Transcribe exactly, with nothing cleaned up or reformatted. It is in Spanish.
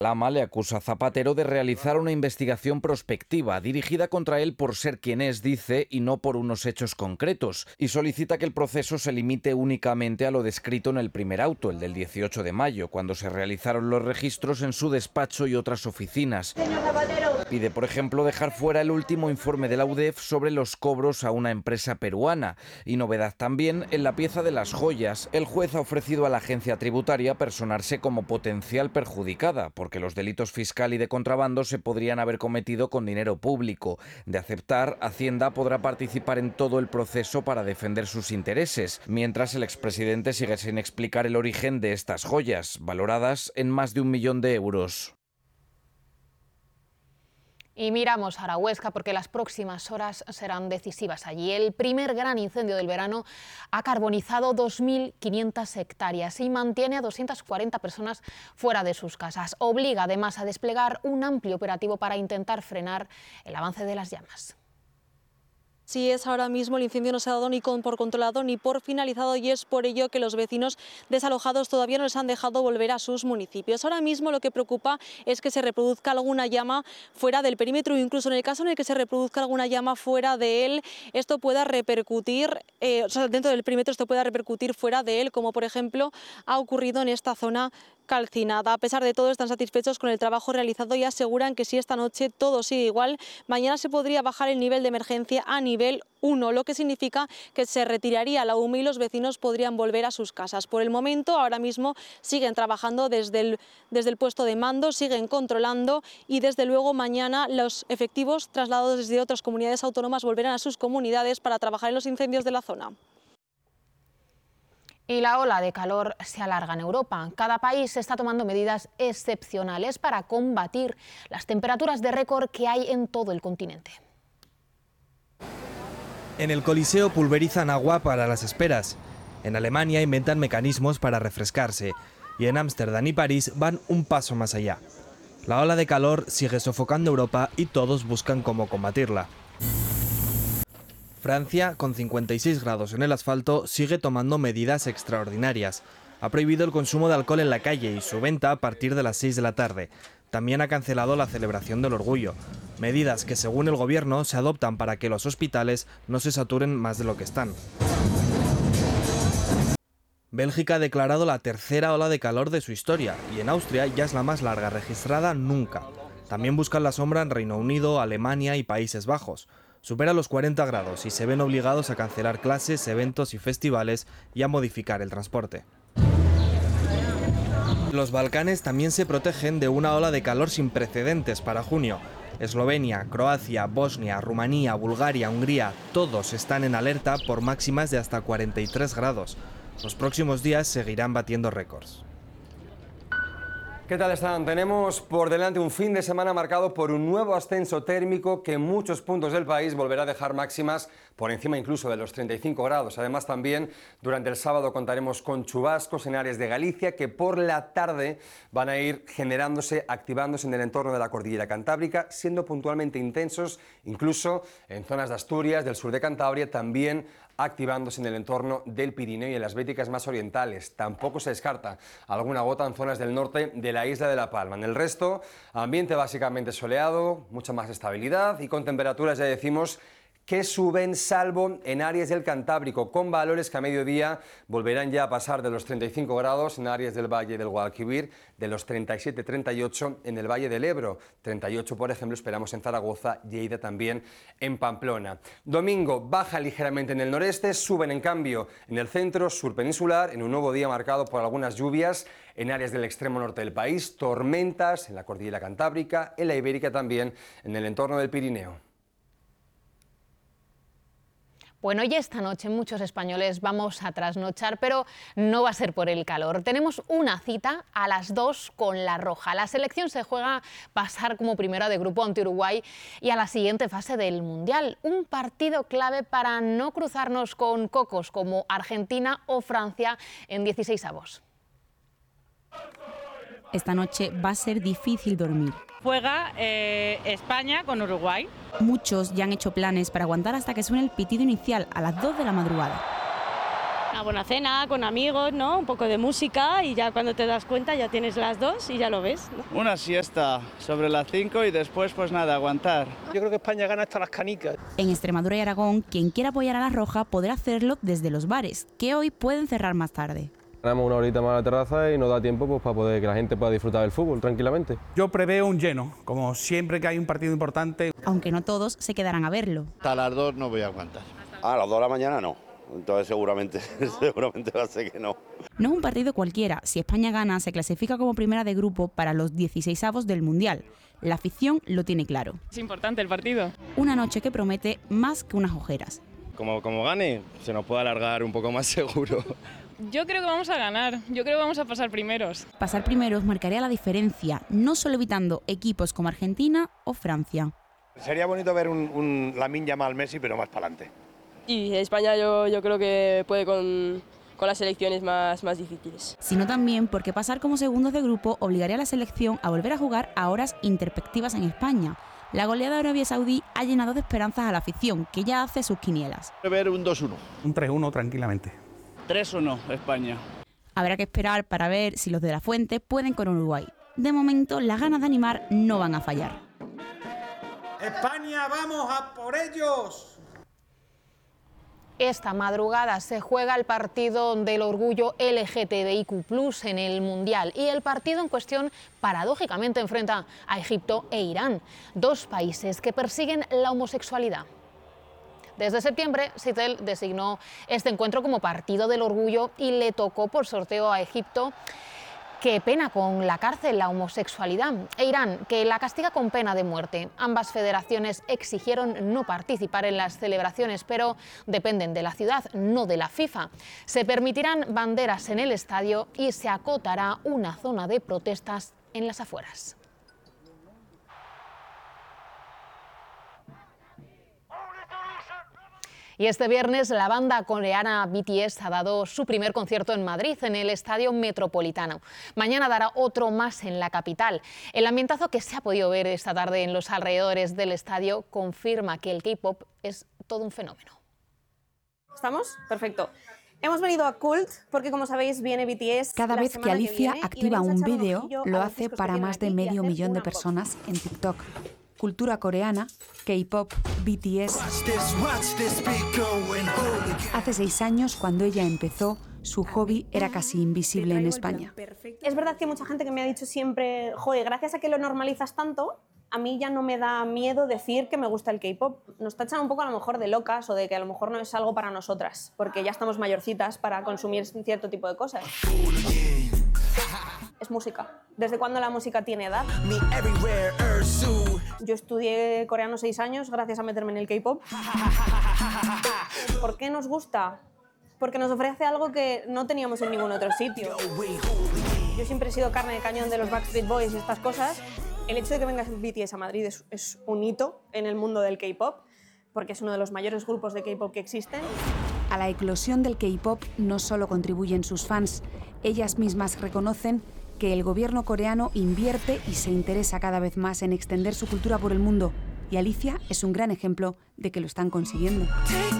Lama le acusa a Zapatero de realizar una investigación prospectiva dirigida contra él por ser quien es, dice, y no por unos hechos concretos, y solicita que el proceso se limite únicamente a lo descrito en el primer auto, el del dieciocho de mayo, cuando se realizaron los registros en su despacho y otras oficinas. Pide, por ejemplo, dejar fuera el último informe de la U D E F sobre los cobros a una empresa peruana. Y novedad también en la pieza de las joyas. El juez ha ofrecido a la agencia tributaria personarse como potencial perjudicada, porque los delitos fiscal y de contrabando se podrían haber cometido con dinero público. De aceptar, Hacienda podrá participar en todo el proceso para defender sus intereses, mientras el expresidente sigue sin explicar el origen de estas joyas, valoradas en más de un millón de euros. Y miramos ahora a Huesca porque las próximas horas serán decisivas allí. El primer gran incendio del verano ha carbonizado dos mil quinientas hectáreas y mantiene a doscientas cuarenta personas fuera de sus casas. Obliga además a desplegar un amplio operativo para intentar frenar el avance de las llamas. Así es, ahora mismo el incendio no se ha dado ni con, por controlado ni por finalizado, y es por ello que los vecinos desalojados todavía no les han dejado volver a sus municipios. Ahora mismo lo que preocupa es que se reproduzca alguna llama fuera del perímetro, incluso en el caso en el que se reproduzca alguna llama fuera de él, esto pueda repercutir, eh, o sea, dentro del perímetro esto pueda repercutir fuera de él, como por ejemplo ha ocurrido en esta zona calcinada. A pesar de todo, están satisfechos con el trabajo realizado y aseguran que si esta noche todo sigue igual, mañana se podría bajar el nivel de emergencia a nivel uno, lo que significa que se retiraría la humo y los vecinos podrían volver a sus casas. Por el momento, ahora mismo siguen trabajando desde el, desde el puesto de mando, siguen controlando y desde luego mañana los efectivos trasladados desde otras comunidades autónomas volverán a sus comunidades para trabajar en los incendios de la zona. Y la ola de calor se alarga en Europa. Cada país está tomando medidas excepcionales para combatir las temperaturas de récord que hay en todo el continente. En el Coliseo pulverizan agua para las esperas. En Alemania inventan mecanismos para refrescarse. Y en Ámsterdam y París van un paso más allá. La ola de calor sigue sofocando Europa y todos buscan cómo combatirla. Francia, con cincuenta y seis grados en el asfalto, sigue tomando medidas extraordinarias. Ha prohibido el consumo de alcohol en la calle y su venta a partir de las seis de la tarde. También ha cancelado la celebración del orgullo. Medidas que, según el gobierno, se adoptan para que los hospitales no se saturen más de lo que están. Bélgica ha declarado la tercera ola de calor de su historia y en Austria ya es la más larga registrada nunca. También buscan la sombra en Reino Unido, Alemania y Países Bajos. Supera los cuarenta grados y se ven obligados a cancelar clases, eventos y festivales y a modificar el transporte. Los Balcanes también se protegen de una ola de calor sin precedentes para junio. Eslovenia, Croacia, Bosnia, Rumanía, Bulgaria, Hungría, todos están en alerta por máximas de hasta cuarenta y tres grados. Los próximos días seguirán batiendo récords. ¿Qué tal están? Tenemos por delante un fin de semana marcado por un nuevo ascenso térmico que en muchos puntos del país volverá a dejar máximas por encima incluso de los treinta y cinco grados. Además, también durante el sábado contaremos con chubascos en áreas de Galicia que por la tarde van a ir generándose, activándose en el entorno de la cordillera cantábrica, siendo puntualmente intensos incluso en zonas de Asturias, del sur de Cantabria, también activándose en el entorno del Pirineo y en las Béticas más orientales. Tampoco se descarta alguna gota en zonas del norte de la isla de La Palma. En el resto, ambiente básicamente soleado, mucha más estabilidad y con temperaturas, ya decimos, que suben, salvo en áreas del Cantábrico, con valores que a mediodía volverán ya a pasar de los treinta y cinco grados en áreas del Valle del Guadalquivir, de los treinta y siete treinta y ocho en el Valle del Ebro, treinta y ocho por ejemplo esperamos en Zaragoza, Lleida también en Pamplona. Domingo baja ligeramente en el noreste, suben en cambio en el centro, sur peninsular, en un nuevo día marcado por algunas lluvias en áreas del extremo norte del país, tormentas en la cordillera Cantábrica, en la Ibérica también, en el entorno del Pirineo. Bueno, y esta noche muchos españoles vamos a trasnochar, pero no va a ser por el calor. Tenemos una cita a las dos con la Roja. La selección se juega pasar como primera de grupo ante Uruguay y a la siguiente fase del Mundial. Un partido clave para no cruzarnos con cocos como Argentina o Francia en dieciseisavos. Esta noche va a ser difícil dormir. Juega eh, España con Uruguay. Muchos ya han hecho planes para aguantar hasta que suene el pitido inicial a las dos de la madrugada. Una buena cena, con amigos, ¿no? Un poco de música y ya cuando te das cuenta ya tienes las dos y ya lo ves, ¿no? Una siesta sobre las cinco y después pues nada, aguantar. Yo creo que España gana hasta las canicas. En Extremadura y Aragón, quien quiera apoyar a la Roja podrá hacerlo desde los bares, que hoy pueden cerrar más tarde. Tenemos una horita más a la terraza y nos da tiempo pues, para poder que la gente pueda disfrutar del fútbol tranquilamente. Yo preveo un lleno, como siempre que hay un partido importante. Aunque no todos se quedarán a verlo. Hasta las dos no voy a aguantar. A las dos de la mañana no. Entonces seguramente, seguramente va a ser que no. No es un partido cualquiera. Si España gana, se clasifica como primera de grupo para los dieciseisavos del Mundial. La afición lo tiene claro. Es importante el partido. Una noche que promete más que unas ojeras. Como, como gane, se nos puede alargar un poco más seguro. Yo creo que vamos a ganar, yo creo que vamos a pasar primeros. Pasar primeros marcaría la diferencia, no solo evitando equipos como Argentina o Francia. Sería bonito ver un, un Lamine Yamal Messi, pero más para adelante. Y España yo, yo creo que puede con, con las selecciones más, más difíciles. Sino también porque pasar como segundos de grupo obligaría a la selección a volver a jugar a horas interpectivas en España. La goleada de Arabia Saudí ha llenado de esperanzas a la afición, que ya hace sus quinielas. Ver un dos uno. Un tres uno tranquilamente. tres uno, España. Habrá que esperar para ver si los de la Fuente pueden con Uruguay. De momento, las ganas de animar no van a fallar. ¡España, vamos a por ellos! Esta madrugada se juega el partido del orgullo L G T B I Q plus, en el Mundial, y el partido en cuestión paradójicamente enfrenta a Egipto e Irán, dos países que persiguen la homosexualidad. Desde septiembre, Seattle designó este encuentro como partido del orgullo y le tocó por sorteo a Egipto, que pena con la cárcel la homosexualidad, e Irán, que la castiga con pena de muerte. Ambas federaciones exigieron no participar en las celebraciones, pero dependen de la ciudad, no de la FIFA. Se permitirán banderas en el estadio y se acotará una zona de protestas en las afueras. Y este viernes la banda coreana B T S ha dado su primer concierto en Madrid, en el Estadio Metropolitano. Mañana dará otro más en la capital. El ambientazo que se ha podido ver esta tarde en los alrededores del estadio confirma que el K-pop es todo un fenómeno. ¿Estamos? Perfecto. Hemos venido a Cult porque, como sabéis, viene B T S. Cada vez que Alicia que activa un vídeo, lo hace para más de medio millón de personas en TikTok. Cultura coreana, K-pop, B T S. Hace seis años, cuando ella empezó, su hobby era casi invisible en España. Es verdad que hay mucha gente que me ha dicho siempre, joder, gracias a que lo normalizas tanto, a mí ya no me da miedo decir que me gusta el K-pop. Nos tachan un poco a lo mejor de locas o de que a lo mejor no es algo para nosotras, porque ya estamos mayorcitas para consumir cierto tipo de cosas. Es música. ¿Desde cuándo la música tiene edad? Yo estudié coreano seis años gracias a meterme en el K-pop. ¿Por qué nos gusta? Porque nos ofrece algo que no teníamos en ningún otro sitio. Yo siempre he sido carne de cañón de los Backstreet Boys y estas cosas. El hecho de que venga B T S a Madrid es, es un hito en el mundo del K-pop, porque es uno de los mayores grupos de K-pop que existen. A la eclosión del K-pop no solo contribuyen sus fans, ellas mismas reconocen que el gobierno coreano invierte y se interesa cada vez más en extender su cultura por el mundo. Y Alicia es un gran ejemplo de que lo están consiguiendo.